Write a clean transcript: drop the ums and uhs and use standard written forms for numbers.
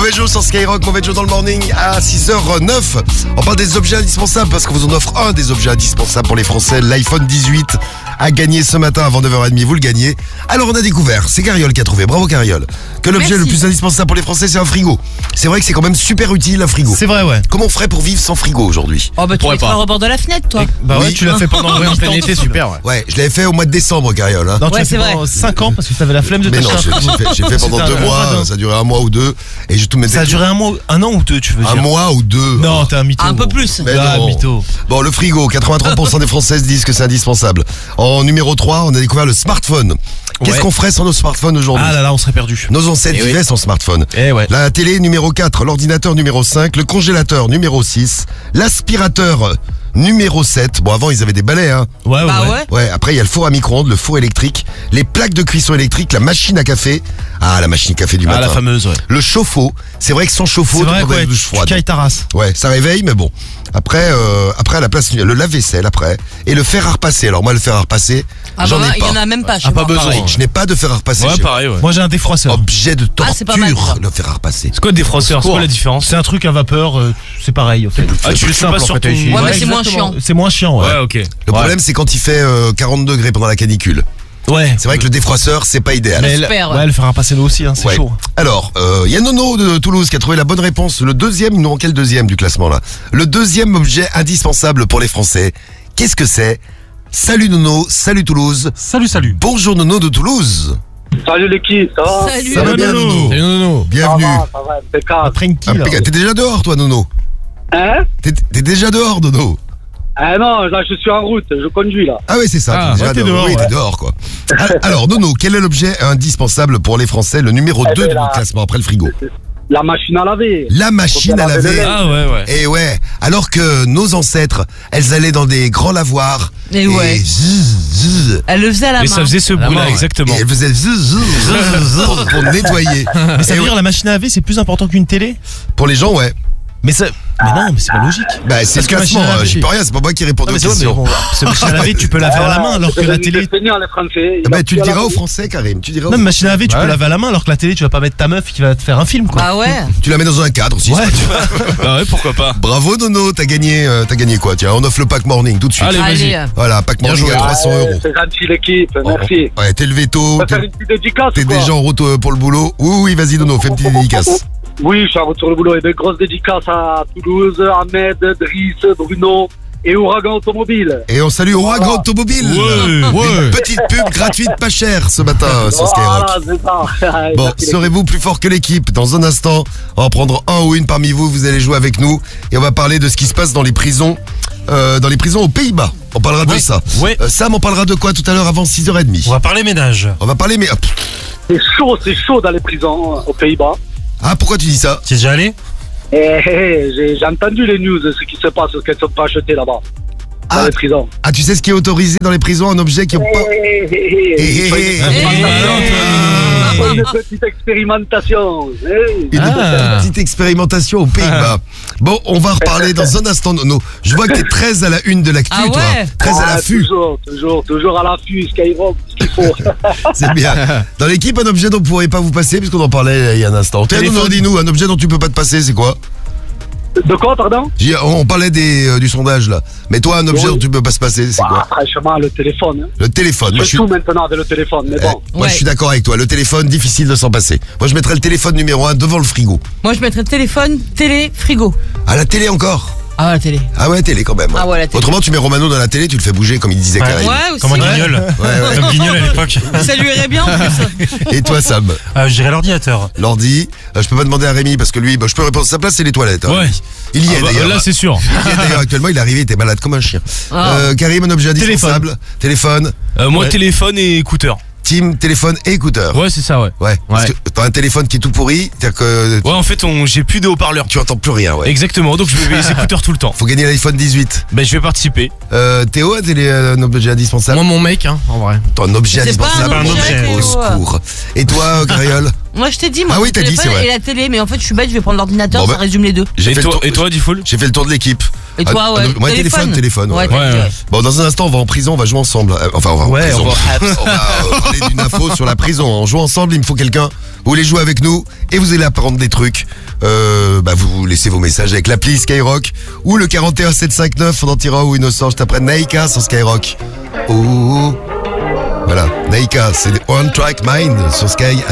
Mauvais jeu sur Skyrock, mauvais jeu dans le morning à 6h09. On parle des objets indispensables parce qu'on vous en offre un des objets indispensables pour les Français, l'iPhone 18 a gagné ce matin avant 9h30, vous le gagnez. Alors on a découvert, c'est Cariole qui a trouvé, bravo Cariole, que l'objet le plus indispensable pour les Français c'est un frigo. C'est vrai que c'est quand même super utile un frigo. C'est vrai, ouais. Comment on ferait pour vivre sans frigo aujourd'hui? Oh bah tu mettras au rebord de la fenêtre toi. Bah ouais, tu l'as fait pendant en plein été, super. Ouais, je l'avais fait au mois de décembre Cariole. Hein. Non, tu Ouais, l'as c'est fait vrai. pendant 5 ans parce que t'avais la flemme de Mais non, t'acheter un frigo. j'ai fait pendant C'était 2 un mois, radin. ça a duré un mois ou deux. Et je tout mettais Ça a duré un an ou deux, tu veux dire? un mois ou deux. Non, t'es un mytho. Un peu plus. Mais Ah, non. mytho. Bon, le frigo, 83% des Françaises disent que c'est indispensable. En numéro 3, on a découvert le smartphone. Qu'est-ce Ouais. qu'on ferait sans nos smartphones aujourd'hui? Ah là là, on serait perdu. Nos ancêtres vivaient sans smartphone. Eh ouais. La télé numéro 4, l'ordinateur numéro 5, le congélateur numéro 6, l'aspirateur numéro 7. Bon, avant ils avaient des balais, hein. Ouais, Bah ouais. ouais. Ouais, après il y a le four à micro-ondes, le four électrique, les plaques de cuisson électrique, la machine à café. Ah, la machine à café du Ah, matin. la fameuse, ouais. Le chauffe-eau. C'est vrai que sans chauffe-eau, C'est tu vrai, prends ouais, une douche tu froide. cailles ta race. Ouais, ça réveille, mais bon. Après à la place, le lave-vaisselle après. Et le fer à repasser. Alors moi, le fer à repasser, Ah j'en bah ai il y pas. en a même pas chez pas moi. besoin. Pareil, je n'ai pas de fer à repasser Ouais, chez moi. pareil, ouais. Moi, j'ai un défroisseur. Objet de torture, c'est pas mal, ça. le fer à repasser. C'est quoi défroisseur? C'est quoi la différence? C'est un truc à vapeur, c'est pareil, en fait. Ah, tu le sais pas sur ton... Ouais, mais c'est moins exactement. chiant. C'est moins chiant, ouais. Ouais, ok. Le problème, c'est quand il fait 40 degrés pendant la canicule. Ouais. C'est vrai que le défroisseur, c'est pas idéal. Mais Super, ouais, le faire passer l'eau aussi, hein, c'est Ouais. chaud. Alors, il y a Nono de Toulouse qui a trouvé la bonne réponse. Le deuxième, il nous manquait le deuxième du classement là. Le deuxième objet indispensable pour les Français. Qu'est-ce que c'est? Salut Nono, salut Toulouse. Salut. Bonjour Nono de Toulouse. Salut l'équipe, ça va? Salut. Ça va bien Nono? Salut Nono. Bienvenue. Ça va, impeccable. Après une qui, là? Impeccable. T'es déjà dehors toi Nono? Hein? T'es déjà dehors Nono? Ah non, là je suis en route, je conduis là. Ah oui c'est ça, Ah, t'es déjà ouais, t'es dehors. dehors, Oui, ouais. t'es dehors quoi. Alors Nono, quel est l'objet indispensable pour les Français? Le numéro Eh 2 ben, de là. notre classement après le frigo. La machine à laver. La machine à Faut bien laver laver. le linge. Ah ouais, ouais. Et ouais, alors que nos ancêtres, elles allaient dans des grands lavoirs. Et ouais. zzz, Elle le faisait à la Et main. ça faisait ce bruit-là, ouais. exactement. et elles faisaient pour nettoyer. Mais ça Et veut ouais, dire la machine à laver, c'est plus important qu'une télé? pour les gens, ouais. Mais non, mais c'est pas logique. Bah, c'est le Parce que classement, machine à laver, j'y peux rien, c'est pas moi qui réponds Non, aux mais c'est vrai, mais questions. bon, c'est machine à laver, tu peux laver à la main, alors que la télé. C'est feignant, les Français. Bah, tu le diras aux Français, Karim. Tu diras aux Non, mais machine à laver, tu Ouais. peux laver à la main, alors que la télé, tu vas pas mettre ta meuf qui va te faire un film, quoi. Bah ouais. Tu la mets dans un cadre aussi. Ouais, c'est pas grave. Bah ouais, pourquoi pas. Bravo Nono, t'as gagné quoi? Tiens, on offre le pack morning tout de suite. Allez, vas-y. Allez. Voilà, pack Bien morning joué. à 300 euros. C'est gentil l'équipe, merci. Ouais, t'es levé tôt, On va faire une petite dédicace t'es ou quoi? déjà en route pour le boulot. Oui, vas-y Nono, fais une petite dédicace. Oui, je suis en route sur le boulot. Et de grosses dédicaces à Toulouse, Ahmed, Driss, Bruno et Ouragan Automobile. Et on salue Ouragan Automobile. Une petite pub gratuite pas chère ce matin sur Skyrock. Voilà, c'est ça. Bon, Merci, serez-vous plus fort que l'équipe? Dans un instant, on va prendre un ou une parmi vous, vous allez jouer avec nous et on va parler de ce qui se passe dans les prisons aux Pays-Bas. On parlera de ça. Ouais. Sam, on parlera de quoi tout à l'heure avant 6h30? On va parler ménage. On va parler, mais... c'est chaud dans les prisons aux Pays-Bas. Ah, pourquoi tu dis ça? T'es déjà allé? J'ai entendu les news, ce qui se passe, ce qu'elles sont pas achetées là-bas, dans les prisons. Ah, tu sais ce qui est autorisé dans les prisons? Un objet qui ont pas... Une petite expérimentation. Une petite expérimentation aux Pays-Bas. Bon, on va reparler dans un instant, Nono. Je vois que t'es très à la une de l'actu, Ah toi. ouais. Très à l'affût. Toujours à l'affût, Skyrock, ce qu'il faut. C'est bien. Dans l'équipe, un objet dont vous ne pourrez pas vous passer, puisqu'on en parlait il y a un instant. Tiens, Nono, dis-nous, un objet dont tu peux pas te passer, c'est quoi? De quoi, pardon? On parlait du sondage, là. Mais toi, un objet Oui. dont tu peux pas se passer, c'est quoi? Franchement, le téléphone. Hein. Le téléphone. Moi, Je fais tout maintenant avec le téléphone, mais bon. Moi, Ouais. je suis d'accord avec toi. Le téléphone, difficile de s'en passer. Moi, je mettrais le téléphone numéro 1 devant le frigo. Moi je mettrais téléphone, télé, frigo. À la télé encore? Ah la télé. Ah ouais, télé quand même. Ah ouais, la télé. Autrement, tu mets Romano dans la télé, tu le fais bouger comme il disait Karim. Ouais aussi. Comme un ouais. guignol. Ouais. Comme guignol à l'époque. Ça lui irait bien en plus. Et toi, Sam? Je dirais l'ordinateur. L'ordi. Je peux pas demander à Rémi parce que lui, je peux répondre à sa place, c'est les toilettes. hein. Ouais. Il y est Ah bah, d'ailleurs. là, c'est sûr. Il y est d'ailleurs actuellement, il est arrivé, il était malade comme un chien. Ah. Karim, un objet indispensable. Téléphone. Moi, Ouais. téléphone et écouteur. Team, téléphone et écouteur. Ouais, c'est ça, ouais. Ouais. Parce que t'as un téléphone qui est tout pourri, c'est-à-dire que Ouais, en fait, j'ai plus de haut-parleurs. tu entends plus rien, ouais. Exactement, donc je mets les écouteurs tout le temps. Faut gagner l'iPhone 18. Ben, je vais participer. Théo, un objet indispensable. Moi, mon mec, hein, en vrai. Toi, un objet C'est pas indispensable. un objet, Au Théo. secours. Et toi, Cariole? Moi je t'ai dit, moi Ah oui, le t'as dit, téléphone c'est vrai. et la télé, mais en fait je suis bête, je vais prendre l'ordinateur, Bon, ça bah. résume les deux. J'ai fait le tour- Et toi, Diffoul? J'ai fait le tour de l'équipe. Et toi, ouais. Ouais, téléphone. Ouais, Ouais. t'as dit, Ouais. ouais. Bon, dans un instant, on va en prison, on va jouer ensemble. Enfin, on va en Ouais, prison. on On va parler d'une info sur la prison. On joue ensemble, il me faut quelqu'un. Vous voulez jouer avec nous et vous allez apprendre des trucs vous laissez vos messages avec l'appli Skyrock ou le 41 759. On en tirera ou innocent. Juste après Naika sur Skyrock. Ouh. Voilà, Naika, c'est One Track Mind sur Sky.